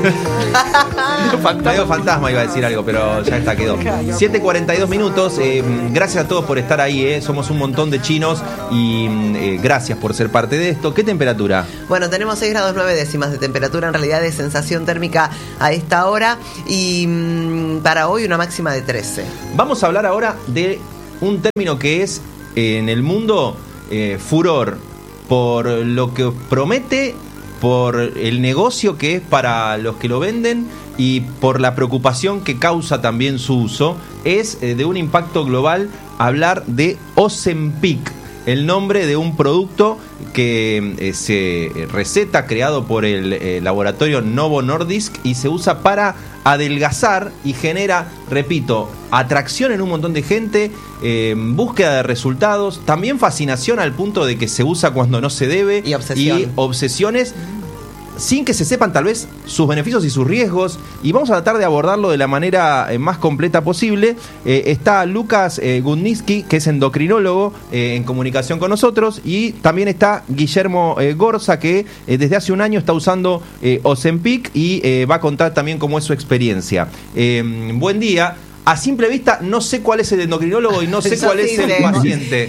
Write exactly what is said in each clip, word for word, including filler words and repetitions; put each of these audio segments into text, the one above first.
Medio fantasma iba a decir algo, pero ya está, quedó. siete cuarenta y dos minutos. Eh, gracias a todos por estar ahí. Eh. Somos un montón de chinos y eh, gracias por ser parte de esto. ¿Qué temperatura? Bueno, tenemos seis grados nueve décimas de temperatura, en realidad de sensación térmica a esta hora. Y mmm, para hoy una máxima de trece. Vamos a hablar ahora de un término que es eh, en el mundo eh, furor por lo que promete, por el negocio que es para los que lo venden y por la preocupación que causa también su uso. Es eh, de un impacto global hablar de Ozempic, el nombre de un producto que eh, se receta, creado por el eh, laboratorio Novo Nordisk, y se usa para adelgazar y genera, repito, atracción en un montón de gente, eh, búsqueda de resultados, también fascinación al punto de que se usa cuando no se debe, y, obsesión. y obsesiones, sin que se sepan tal vez sus beneficios y sus riesgos, y vamos a tratar de abordarlo de la manera eh, más completa posible. Eh, está Lucas eh, Gudnicki, que es endocrinólogo, eh, en comunicación con nosotros, y también está Guillermo eh, Gorza, que eh, desde hace un año está usando eh, Ozempic y eh, va a contar también cómo es su experiencia. Eh, buen día. A simple vista no sé cuál es el endocrinólogo y no sé cuál es el paciente.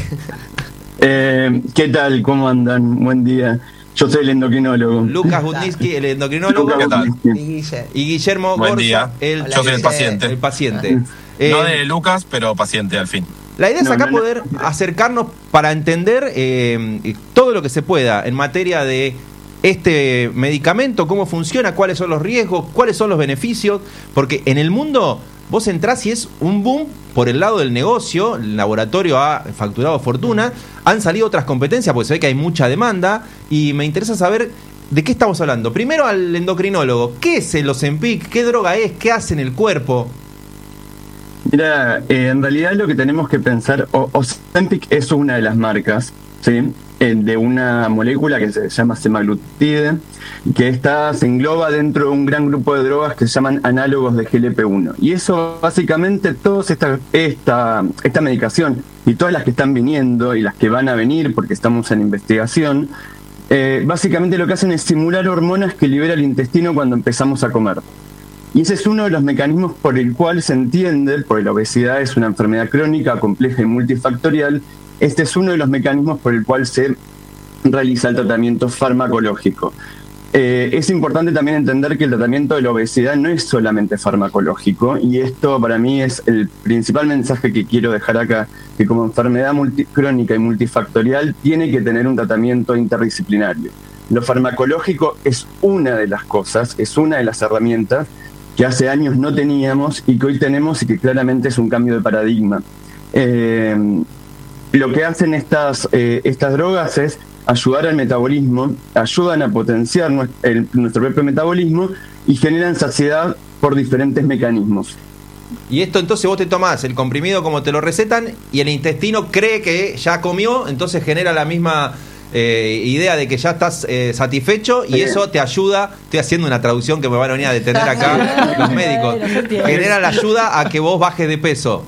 Eh, ¿Qué tal? ¿Cómo andan? Buen día. Yo soy el endocrinólogo. Lucas Gudnicki, el endocrinólogo. ¿Qué tal? Y, y Guillermo Buen Gorza, día. el, Yo soy el paciente. el paciente. No Eh, de Lucas, pero paciente al fin. La idea es No, acá no, no. poder acercarnos para entender eh, todo lo que se pueda en materia de este medicamento, cómo funciona, cuáles son los riesgos, cuáles son los beneficios, porque en el mundo vos entrás y es un boom por el lado del negocio. El laboratorio ha facturado fortuna, han salido otras competencias porque se ve que hay mucha demanda, y me interesa saber de qué estamos hablando. Primero al endocrinólogo, ¿qué es el Ozempic? ¿Qué droga es? ¿Qué hace en el cuerpo? Mira, eh, en realidad lo que tenemos que pensar, o- Ozempic es una de las marcas, ¿sí? Eh, de una molécula que se llama semaglutide, que está, se engloba dentro de un gran grupo de drogas que se llaman análogos de G L P uno. Y eso, básicamente, toda esta, esta, esta medicación y todas las que están viniendo y las que van a venir, porque estamos en investigación, eh, básicamente lo que hacen es simular hormonas que libera el intestino cuando empezamos a comer. Y ese es uno de los mecanismos por el cual se entiende, porque la obesidad es una enfermedad crónica, compleja y multifactorial. Este es uno de los mecanismos por el cual se realiza el tratamiento farmacológico. Eh, es importante también entender que el tratamiento de la obesidad no es solamente farmacológico, y esto para mí es el principal mensaje que quiero dejar acá, que como enfermedad multi- crónica y multifactorial tiene que tener un tratamiento interdisciplinario. Lo farmacológico es una de las cosas, es una de las herramientas que hace años no teníamos y que hoy tenemos, y que claramente es un cambio de paradigma. Eh, lo que hacen estas, eh, estas drogas es ayudar al metabolismo, ayudan a potenciar nuestro, el, nuestro propio metabolismo y generan saciedad por diferentes mecanismos. Y esto entonces vos te tomás el comprimido como te lo recetan y el intestino cree que ya comió, entonces genera la misma eh, idea de que ya estás eh, satisfecho, y Bien. eso te ayuda. Estoy haciendo una traducción que me van a venir a detener acá los médicos. Genera la ayuda a que vos bajes de peso.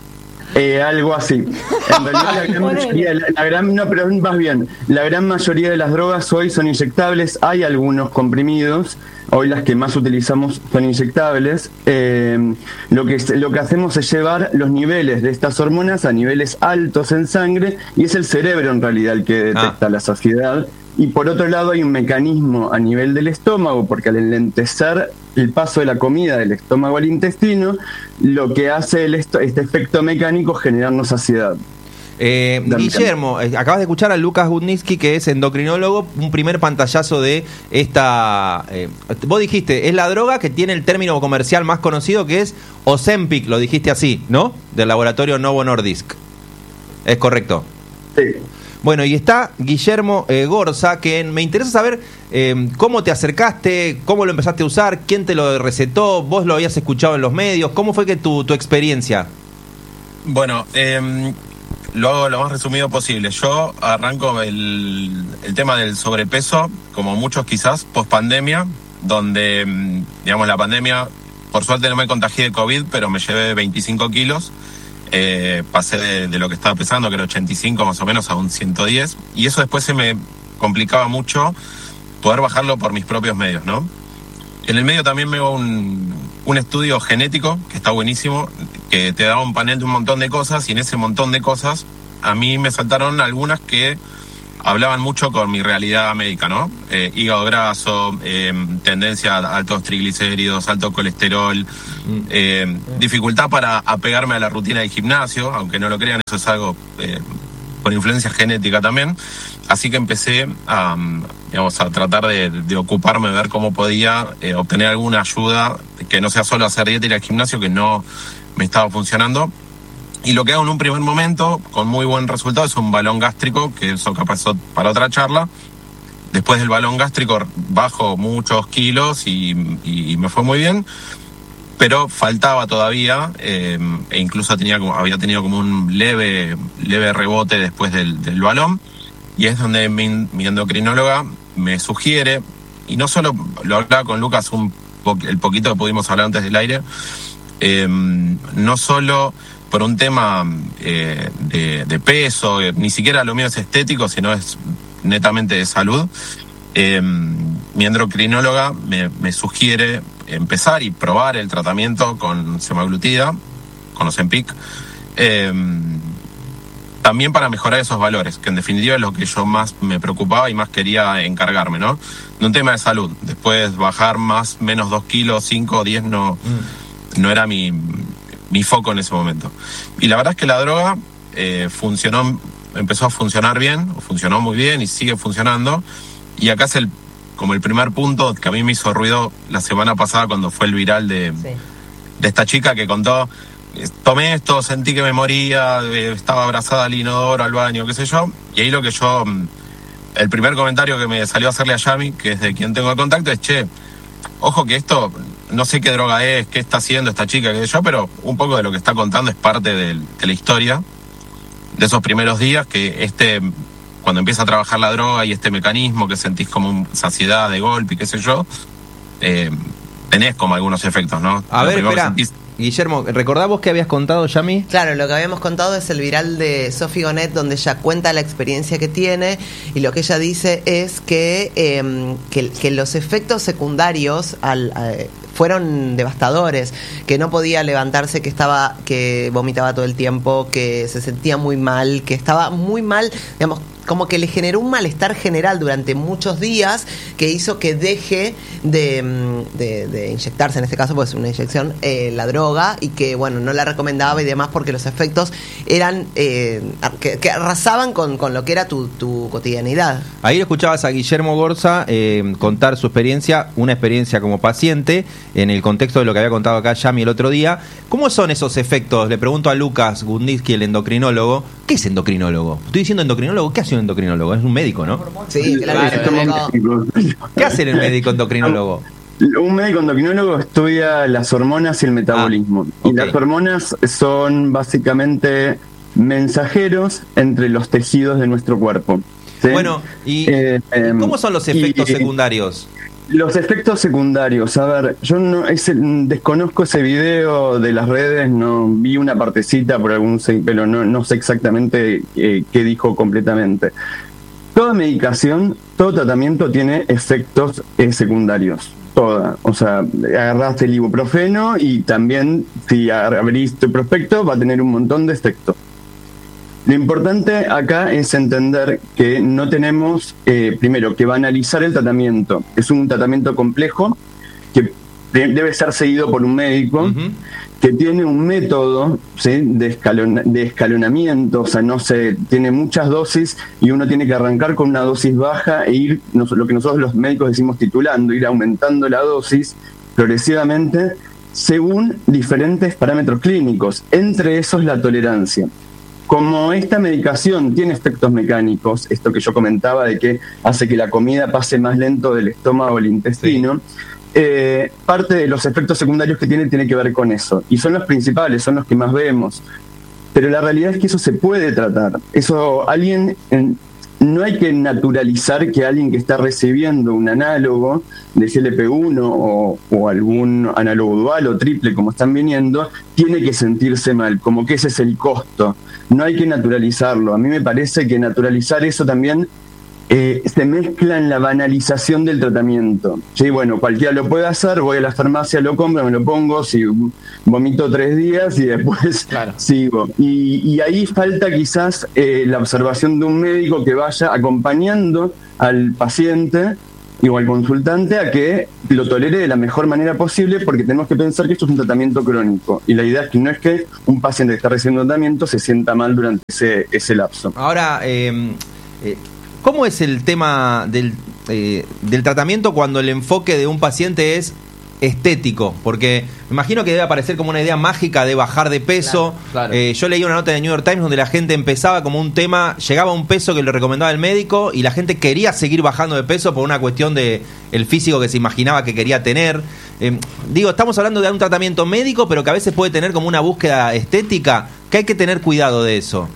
Eh, algo así. En realidad la gran mayoría, la, la gran, no, pero más bien, la gran mayoría de las drogas hoy son inyectables. Hay algunos comprimidos, hoy las que más utilizamos son inyectables. Eh, lo que lo que hacemos es llevar los niveles de estas hormonas a niveles altos en sangre, y es el cerebro en realidad el que detecta Ah. la saciedad. Y por otro lado hay un mecanismo a nivel del estómago, porque al enlentecer el paso de la comida del estómago al intestino, lo que hace el esto, este efecto mecánico es generarnos saciedad. Eh, Dame, Guillermo, eh, acabas de escuchar a Lucas Gudnicki, que es endocrinólogo, un primer pantallazo de esta... Eh, vos dijiste, es la droga que tiene el término comercial más conocido, que es Ozempic, lo dijiste así, ¿no? Del laboratorio Novo Nordisk. ¿Es correcto? Sí. Bueno, y está Guillermo eh, Gorza, que me interesa saber eh, cómo te acercaste, cómo lo empezaste a usar, quién te lo recetó, vos lo habías escuchado en los medios, ¿cómo fue que tu, tu experiencia? Bueno, eh, lo hago lo más resumido posible. Yo arranco el, el tema del sobrepeso, como muchos quizás, post pandemia, donde, digamos, la pandemia, por suerte no me contagié de COVID, pero me llevé veinticinco kilos. Eh, pasé de, de lo que estaba pesando, que era ochenta y cinco más o menos, a un ciento diez, y eso después se me complicaba mucho poder bajarlo por mis propios medios, ¿no? En el medio también veo un, un estudio genético que está buenísimo, que te da un panel de un montón de cosas, y en ese montón de cosas a mí me saltaron algunas que hablaban mucho con mi realidad médica, ¿no? Eh, hígado graso, eh, tendencia a altos triglicéridos, alto colesterol, eh, dificultad para apegarme a la rutina del gimnasio, aunque no lo crean, eso es algo eh, por influencia genética también. Así que empecé a, digamos, a tratar de, de ocuparme, de ver cómo podía eh, obtener alguna ayuda, que no sea solo hacer dieta y ir al gimnasio, que no me estaba funcionando. Y lo que hago en un primer momento, con muy buen resultado, es un balón gástrico, que eso capaz para otra charla. Después del balón gástrico bajo muchos kilos y, y, y me fue muy bien, pero faltaba todavía, eh, e incluso tenía como, había tenido como un leve, leve rebote después del, del balón. Y es donde mi, mi endocrinóloga me sugiere, y no solo lo hablaba con Lucas un po, el poquito que pudimos hablar antes del aire, eh, no solo por un tema eh, de, de peso, eh, ni siquiera lo mío es estético, sino es netamente de salud. Eh, mi endocrinóloga me, me sugiere empezar y probar el tratamiento con semaglutida, con Ozempic, eh, también para mejorar esos valores, que en definitiva es lo que yo más me preocupaba y más quería encargarme, ¿no? De un tema de salud. Después bajar más, menos dos kilos, cinco, diez, no, mm. no era mi... mi foco en ese momento. Y la verdad es que la droga eh, funcionó, empezó a funcionar bien, funcionó muy bien y sigue funcionando. Y acá es el como el primer punto que a mí me hizo ruido la semana pasada cuando fue el viral de, sí. de esta chica que contó, tomé esto, sentí que me moría, estaba abrazada al inodoro, al baño, qué sé yo. Y ahí lo que yo, el primer comentario que me salió a hacerle a Yami, que es de quien tengo el contacto, es, che, ojo que esto... no sé qué droga es, qué está haciendo esta chica, qué sé yo, pero un poco de lo que está contando es parte de, de la historia de esos primeros días, que este, cuando empieza a trabajar la droga y este mecanismo que sentís como saciedad de golpe y qué sé yo, eh, tenés como algunos efectos, ¿no? A lo ver, espera, sentís... Guillermo, ¿recordás vos que habías contado, Yami? Claro, lo que habíamos contado es el viral de Sophie Gonet, donde ella cuenta la experiencia que tiene, y lo que ella dice es que, eh, que, que los efectos secundarios al, a, fueron devastadores, que no podía levantarse, que estaba, que vomitaba todo el tiempo, que se sentía muy mal, que estaba muy mal, digamos, como que le generó un malestar general durante muchos días que hizo que deje de, de, de inyectarse, en este caso pues una inyección, eh, la droga, y que bueno, no la recomendaba y demás porque los efectos eran eh, que, que arrasaban con, con lo que era tu, tu cotidianidad. Ahí escuchabas a Guillermo Gorza eh, contar su experiencia, una experiencia como paciente, en el contexto de lo que había contado acá Yami el otro día. ¿Cómo son esos efectos? Le pregunto a Lucas Gunditsky, el endocrinólogo. ¿Qué es endocrinólogo? Estoy diciendo endocrinólogo, ¿qué hace un endocrinólogo? Es un médico, ¿no? Sí, claro. claro. ¿Qué hace el médico endocrinólogo? Un médico endocrinólogo estudia las hormonas y el metabolismo. Ah, okay. Y las hormonas son básicamente mensajeros entre los tejidos de nuestro cuerpo. ¿Sí? Bueno, ¿y eh, cómo son los efectos y, secundarios? Los efectos secundarios, a ver, yo no ese, desconozco ese video de las redes, no vi una partecita por algún, pero no, no sé exactamente eh, qué dijo completamente. Toda medicación, todo tratamiento tiene efectos eh, secundarios, toda. O sea, agarraste el ibuprofeno y también si abrís tu prospecto va a tener un montón de efectos. Lo importante acá es entender que no tenemos, eh, primero, que banalizar el tratamiento. Es un tratamiento complejo que debe ser seguido por un médico, uh-huh. que tiene un método, ¿sí? de, escalon- de escalonamiento, o sea, no se tiene muchas dosis y uno tiene que arrancar con una dosis baja e ir, no, lo que nosotros los médicos decimos titulando, ir aumentando la dosis progresivamente según diferentes parámetros clínicos, entre esos la tolerancia. Como esta medicación tiene efectos mecánicos, esto que yo comentaba de que hace que la comida pase más lento del estómago al intestino, sí. eh, parte de los efectos secundarios que tiene tiene que ver con eso. Y son los principales, son los que más vemos. Pero la realidad es que eso se puede tratar. Eso alguien... En, no hay que naturalizar que alguien que está recibiendo un análogo de G L P uno o, o algún análogo dual o triple, como están viniendo, tiene que sentirse mal, como que ese es el costo. No hay que naturalizarlo. A mí me parece que naturalizar eso también eh, se mezcla en la banalización del tratamiento. Sí, bueno, cualquiera lo puede hacer, voy a la farmacia, lo compro, me lo pongo, si vomito tres días y después claro. sigo. Y, y ahí falta quizás eh, la observación de un médico que vaya acompañando al paciente o al consultante a que lo tolere de la mejor manera posible, porque tenemos que pensar que esto es un tratamiento crónico y la idea es que no es que un paciente que está recibiendo tratamiento se sienta mal durante ese, ese lapso. Ahora, eh, eh, ¿cómo es el tema del, eh, del tratamiento cuando el enfoque de un paciente es estético? Porque me imagino que debe aparecer como una idea mágica de bajar de peso. Claro, claro. Eh, yo leí una nota de New York Times donde la gente empezaba como un tema, llegaba a un peso que le recomendaba el médico y la gente quería seguir bajando de peso por una cuestión de el físico que se imaginaba que quería tener. Eh, digo, estamos hablando de un tratamiento médico, pero que a veces puede tener como una búsqueda estética, que hay que tener cuidado de eso.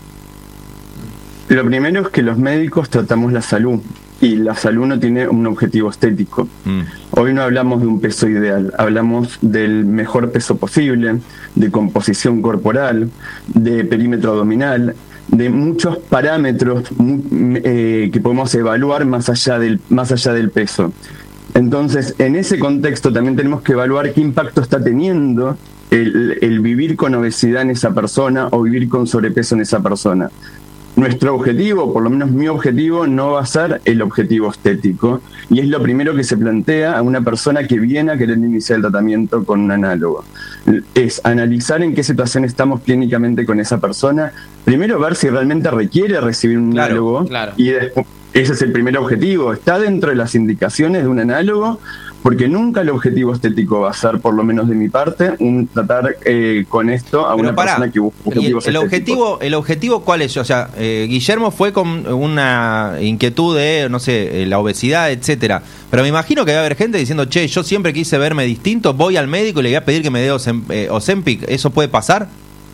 Lo primero es que los médicos tratamos la salud. Y la salud no tiene un objetivo estético. Mm. Hoy no hablamos de un peso ideal, hablamos del mejor peso posible, de composición corporal, de perímetro abdominal, de muchos parámetros eh, que podemos evaluar más allá del, más allá del peso. Entonces, en ese contexto también tenemos que evaluar qué impacto está teniendo el, el vivir con obesidad en esa persona o vivir con sobrepeso en esa persona. Nuestro objetivo, por lo menos mi objetivo, no va a ser el objetivo estético, y es lo primero que se plantea a una persona que viene a querer iniciar el tratamiento con un análogo. Es analizar en qué situación estamos clínicamente con esa persona, primero ver si realmente requiere recibir un claro, análogo, claro. y después, ese es el primer objetivo, está dentro de las indicaciones de un análogo, porque nunca el objetivo estético va a ser, por lo menos de mi parte, un tratar eh, con esto a pero una pará, persona que busca objetivos el, el objetivo, ¿El objetivo cuál es? O sea, eh, Guillermo fue con una inquietud de, no sé, la obesidad, etcétera. Pero me imagino que va a haber gente diciendo, che, yo siempre quise verme distinto, voy al médico y le voy a pedir que me dé Ozempic. ¿Eso puede pasar?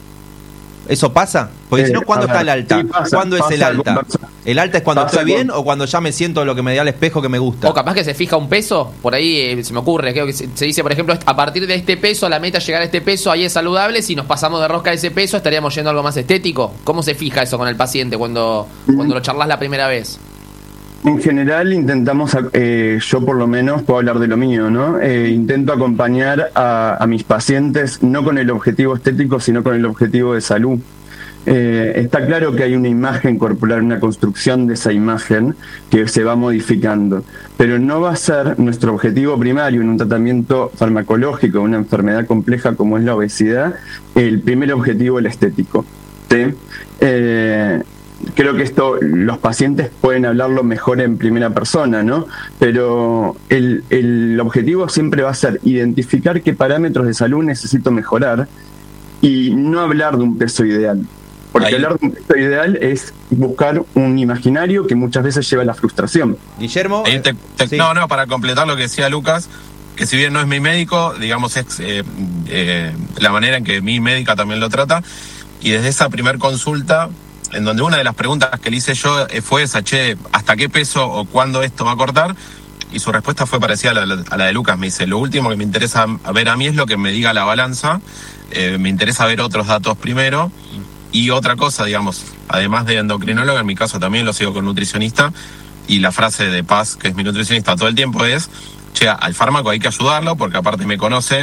¿Eso pasa? Porque eh, si no, ¿cuándo está el alta? Sí, pasa, ¿Cuándo es el alta? ¿El alta es cuando estoy bien con... o cuando ya me siento lo que me da al espejo que me gusta? O capaz que se fija un peso, por ahí eh, se me ocurre, creo que se, se dice, por ejemplo, a partir de este peso, la meta es llegar a este peso, ahí es saludable, si nos pasamos de rosca a ese peso, estaríamos yendo a algo más estético. ¿Cómo se fija eso con el paciente cuando, mm. cuando lo charlas la primera vez? En general intentamos, eh, yo por lo menos puedo hablar de lo mío, ¿no? Eh, intento acompañar a, a mis pacientes no con el objetivo estético, sino con el objetivo de salud. Eh, está claro que hay una imagen corporal, una construcción de esa imagen que se va modificando, pero no va a ser nuestro objetivo primario en un tratamiento farmacológico, una enfermedad compleja como es la obesidad, el primer objetivo el estético, ¿sí? Eh, Creo que esto los pacientes pueden hablarlo mejor en primera persona, ¿no? Pero el, el objetivo siempre va a ser identificar qué parámetros de salud necesito mejorar y no hablar de un peso ideal. Porque Ahí. hablar de un peso ideal es buscar un imaginario que muchas veces lleva a la frustración. Guillermo. Te, te, sí. No, no, para completar lo que decía Lucas, que si bien no es mi médico, digamos, es eh, eh, la manera en que mi médica también lo trata. Y desde esa primer consulta, en donde una de las preguntas que le hice yo fue esa, che, ¿hasta qué peso o cuándo esto va a cortar? Y su respuesta fue parecida a la, a la de Lucas. Me dice, lo último que me interesa ver a mí es lo que me diga la balanza. Eh, me interesa ver otros datos primero. Y otra cosa, digamos, además de endocrinóloga, en mi caso también lo sigo con nutricionista. Y la frase de Paz, que es mi nutricionista todo el tiempo, es, che, al fármaco hay que ayudarlo, porque aparte me conoce.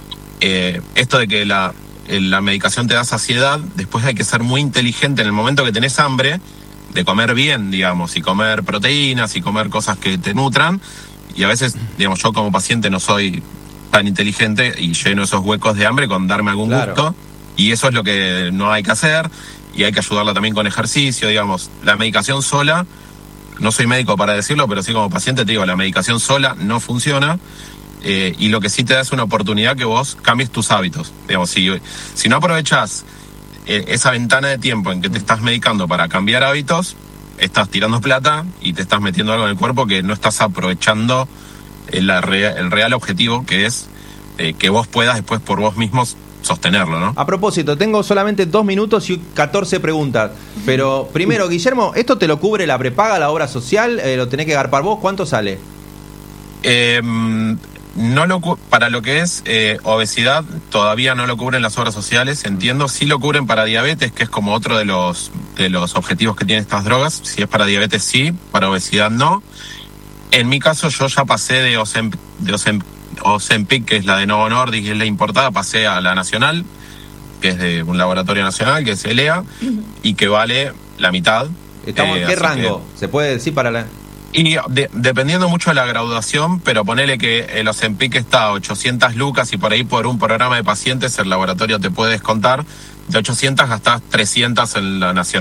Eh, esto de que la... la medicación te da saciedad, después hay que ser muy inteligente en el momento que tenés hambre, de comer bien, digamos, y comer proteínas y comer cosas que te nutran, y a veces, digamos, yo como paciente no soy tan inteligente y lleno esos huecos de hambre con darme algún claro. gusto, y eso es lo que no hay que hacer, y hay que ayudarla también con ejercicio, digamos, la medicación sola, no soy médico para decirlo, pero sí como paciente te digo, la medicación sola no funciona. Eh, y lo que sí te da es una oportunidad que vos cambies tus hábitos. Digamos, si, si no aprovechás eh, esa ventana de tiempo en que te estás medicando para cambiar hábitos, estás tirando plata y te estás metiendo algo en el cuerpo que no estás aprovechando el, el real objetivo, que es eh, que vos puedas después por vos mismos sostenerlo, ¿no? A propósito, tengo solamente dos minutos y catorce preguntas. Pero primero, Guillermo, ¿esto te lo cubre la prepaga, la obra social? Eh, ¿Lo tenés que garpar vos? ¿Cuánto sale? Eh... No lo para lo que es eh, obesidad todavía no lo cubren las obras sociales, entiendo, sí lo cubren para diabetes, que es como otro de los de los objetivos que tienen estas drogas. Si es para diabetes, sí, para obesidad, no. En mi caso, yo ya pasé de Ozemp- de Ozemp- Ozempic, que es la de Novo Nordisk, que es la importada, pasé a la nacional, que es de un laboratorio nacional, que es E L E A, y que vale la mitad. ¿Estamos Eh, en qué así rango? que- ¿Se puede decir para la...? Y de- dependiendo mucho de la graduación, pero ponele que el Ozempic está a ochocientas lucas y por ahí por un programa de pacientes el laboratorio te puede descontar. De ochocientas gastás trescientas en la nacional.